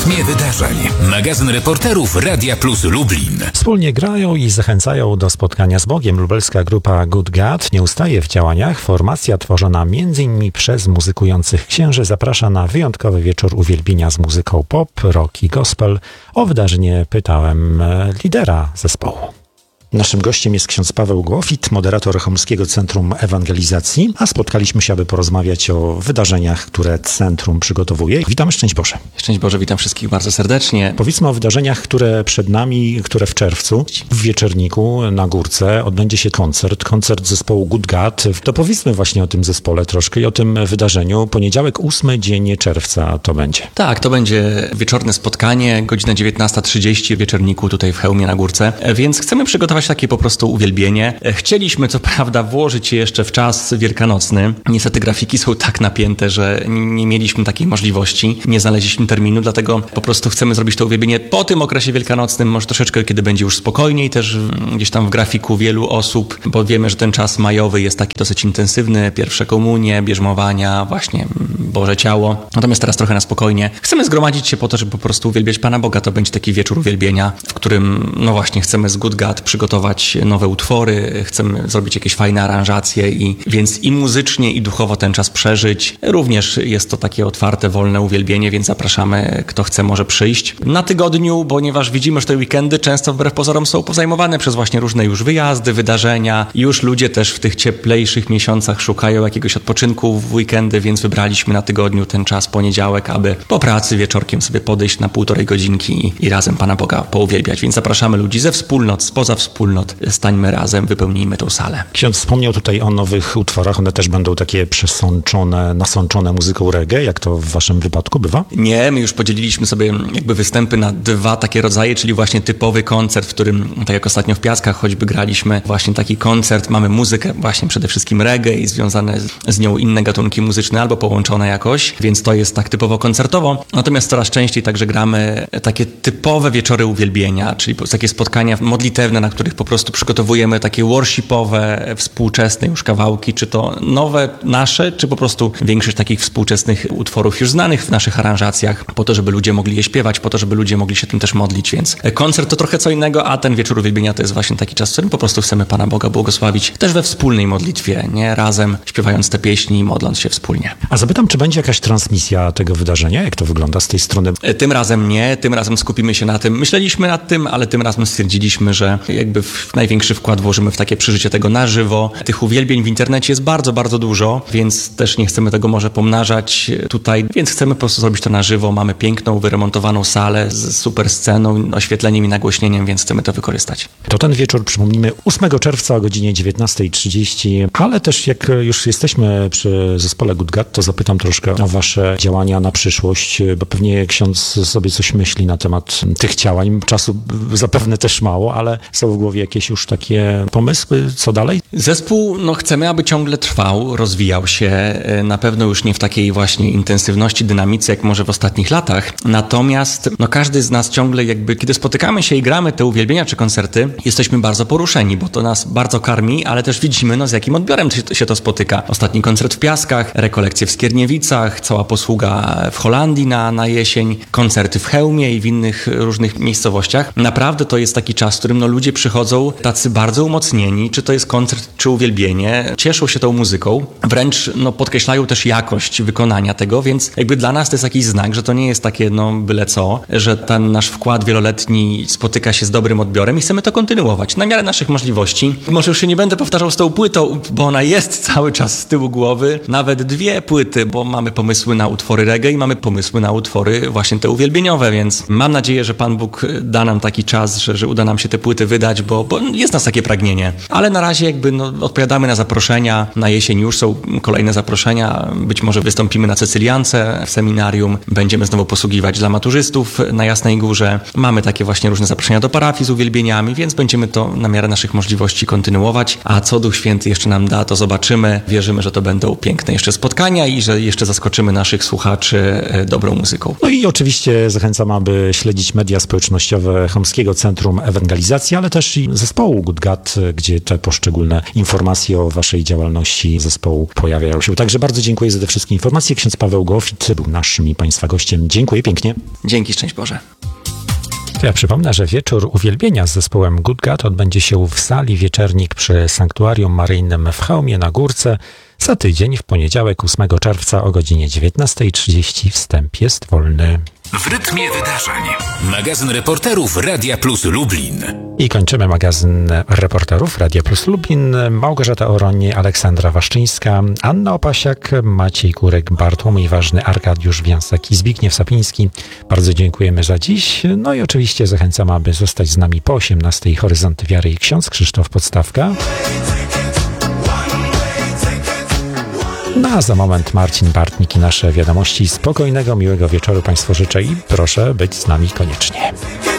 rytmie wydarzeń. Magazyn reporterów Radia Plus Lublin. Wspólnie grają i zachęcają do spotkania z Bogiem. Lubelska grupa Good God nie ustaje w działaniach. Formacja tworzona m.in. przez muzykujących księży zaprasza na wyjątkowy wieczór uwielbienia z muzyką pop, rock i gospel. O wydarzenie pytałem lidera zespołu. Naszym gościem jest ksiądz Paweł Głowit, moderator Chełmskiego Centrum Ewangelizacji, a spotkaliśmy się, aby porozmawiać o wydarzeniach, które centrum przygotowuje. Witam, szczęść Boże. Szczęść Boże, witam wszystkich bardzo serdecznie. Powiedzmy o wydarzeniach, które przed nami, które w czerwcu w Wieczerniku na Górce odbędzie się koncert zespołu Good God. To powiedzmy właśnie o tym zespole troszkę i o tym wydarzeniu. Poniedziałek, 8 dzień czerwca to będzie. Tak, to będzie wieczorne spotkanie, godzina 19:30 w Wieczerniku tutaj w Chełmie na Górce, więc chcemy przygotować takie po prostu uwielbienie. Chcieliśmy co prawda włożyć je jeszcze w czas wielkanocny. Niestety grafiki są tak napięte, że nie mieliśmy takiej możliwości, nie znaleźliśmy terminu, dlatego po prostu chcemy zrobić to uwielbienie po tym okresie wielkanocnym, może troszeczkę kiedy będzie już spokojniej też gdzieś tam w grafiku wielu osób, bo wiemy, że ten czas majowy jest taki dosyć intensywny, pierwsze komunie, bierzmowania, właśnie Boże Ciało. Natomiast teraz trochę na spokojnie. Chcemy zgromadzić się po to, żeby po prostu uwielbiać Pana Boga. To będzie taki wieczór uwielbienia, w którym no właśnie chcemy z Good God przygotować nowe utwory, chcemy zrobić jakieś fajne aranżacje więc i muzycznie, i duchowo ten czas przeżyć. Również jest to takie otwarte, wolne uwielbienie, więc zapraszamy, kto chce może przyjść. Na tygodniu, ponieważ widzimy, że te weekendy często wbrew pozorom są pozajmowane przez właśnie różne już wyjazdy, wydarzenia. Już ludzie też w tych cieplejszych miesiącach szukają jakiegoś odpoczynku w weekendy, więc wybraliśmy na tygodniu ten czas poniedziałek, aby po pracy wieczorkiem sobie podejść na 1,5 godzinki i razem Pana Boga pouwielbiać. Więc zapraszamy ludzi ze wspólnot, spoza wspólnot. Stańmy razem, wypełnijmy tą salę. Ksiądz wspomniał tutaj o nowych utworach. One też będą takie nasączone muzyką reggae, jak to w waszym wypadku bywa? Nie, my już podzieliliśmy sobie jakby występy na 2 takie rodzaje, czyli właśnie typowy koncert, w którym, tak jak ostatnio w Piaskach choćby graliśmy, właśnie taki koncert. Mamy muzykę właśnie przede wszystkim reggae i związane z nią inne gatunki muzyczne albo połączone jakoś, więc to jest tak typowo koncertowo. Natomiast coraz częściej także gramy takie typowe wieczory uwielbienia, czyli takie spotkania modlitewne, na których po prostu przygotowujemy takie worshipowe, współczesne już kawałki, czy to nowe, nasze, czy po prostu większość takich współczesnych utworów już znanych w naszych aranżacjach, po to, żeby ludzie mogli je śpiewać, po to, żeby ludzie mogli się tym też modlić, więc koncert to trochę co innego, a ten wieczór uwielbienia to jest właśnie taki czas, w którym po prostu chcemy Pana Boga błogosławić też we wspólnej modlitwie, nie? Razem śpiewając te pieśni i modląc się wspólnie. A zapytam, czy będzie jakaś transmisja tego wydarzenia? Jak to wygląda z tej strony? Tym razem nie, tym razem skupimy się na tym. Myśleliśmy nad tym, ale tym razem stwierdziliśmy, że jakby największy wkład włożymy w takie przeżycie tego na żywo. Tych uwielbień w internecie jest bardzo, bardzo dużo, więc też nie chcemy tego może pomnażać tutaj, więc chcemy po prostu zrobić to na żywo. Mamy piękną, wyremontowaną salę z super sceną, oświetleniem i nagłośnieniem, więc chcemy to wykorzystać. To ten wieczór, przypomnijmy, 8 czerwca o godzinie 19:30, ale też jak już jesteśmy przy zespole Good God, to zapytam troszkę o wasze działania na przyszłość, bo pewnie ksiądz sobie coś myśli na temat tych działań. Czasu zapewne też mało, ale są w głowie jakieś już takie pomysły, co dalej? Zespół, chcemy, aby ciągle trwał, rozwijał się, na pewno już nie w takiej właśnie intensywności, dynamice, jak może w ostatnich latach, natomiast każdy z nas ciągle jakby, kiedy spotykamy się i gramy te uwielbienia czy koncerty, jesteśmy bardzo poruszeni, bo to nas bardzo karmi, ale też widzimy, z jakim odbiorem się to spotyka. Ostatni koncert w Piaskach, rekolekcje w Skierniewicach, cała posługa w Holandii na jesień, koncerty w Chełmie i w innych różnych miejscowościach. Naprawdę to jest taki czas, w którym ludzie przychodzą tacy bardzo umocnieni, czy to jest koncert, czy uwielbienie, cieszą się tą muzyką, wręcz podkreślają też jakość wykonania tego, więc jakby dla nas to jest jakiś znak, że to nie jest takie byle co, że ten nasz wkład wieloletni spotyka się z dobrym odbiorem i chcemy to kontynuować na miarę naszych możliwości. Może już się nie będę powtarzał z tą płytą, bo ona jest cały czas z tyłu głowy, nawet 2 płyty, bo mamy pomysły na utwory reggae i mamy pomysły na utwory właśnie te uwielbieniowe, więc mam nadzieję, że Pan Bóg da nam taki czas, że uda nam się te płyty wydać, bo jest nas takie pragnienie. Ale na razie jakby odpowiadamy na zaproszenia. Na jesień już są kolejne zaproszenia. Być może wystąpimy na Cecyliance w seminarium. Będziemy znowu posługiwać dla maturzystów na Jasnej Górze. Mamy takie właśnie różne zaproszenia do parafii z uwielbieniami, więc będziemy to na miarę naszych możliwości kontynuować. A co Duch Święty jeszcze nam da, to zobaczymy. Wierzymy, że to będą piękne jeszcze spotkania i że jeszcze zaskoczymy naszych słuchaczy dobrą muzyką. I oczywiście zachęcam, aby śledzić media społecznościowe Chełmskiego Centrum Ewangelizacji, ale też społeczności zespołu Good God, gdzie te poszczególne informacje o waszej działalności zespołu pojawiają się. Także bardzo dziękuję za te wszystkie informacje. Ksiądz Paweł Gołofit był naszym i państwa gościem. Dziękuję pięknie. Dzięki, szczęść Boże. To ja przypomnę, że wieczór uwielbienia z zespołem Good God odbędzie się w sali Wieczernik przy Sanktuarium Maryjnym w Chełmie na Górce za tydzień w poniedziałek 8 czerwca o godzinie 19:30. Wstęp jest wolny. W rytmie wydarzeń. Magazyn reporterów Radia Plus Lublin. I kończymy magazyn reporterów Radia Plus Lublin. Małgorzata Oroń, Aleksandra Waszczyńska, Anna Opasiak, Maciej Kurek, Bartłomiej Ważny, Arkadiusz Wiansek i Zbigniew Sapiński. Bardzo dziękujemy za dziś. No i oczywiście zachęcam, aby zostać z nami po 18:00 Horyzonty Wiary i ksiądz Krzysztof Podstawka. No a za moment Marcin Bartnik i nasze wiadomości. Spokojnego, miłego wieczoru Państwu życzę i proszę być z nami koniecznie.